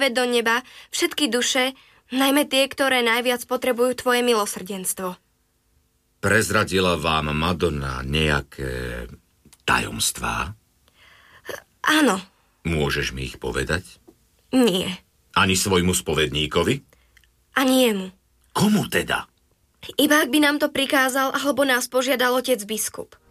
vyved do neba všetky duše, najmä tie, ktoré najviac potrebujú tvoje milosrdenstvo. Prezradila vám Madonna nejaké tajomstvá? Áno. Môžeš mi ich povedať? Nie. Ani svojmu spovedníkovi? Ani jemu. Komu teda? Iba ak by nám to prikázal, alebo nás požiadal otec biskup.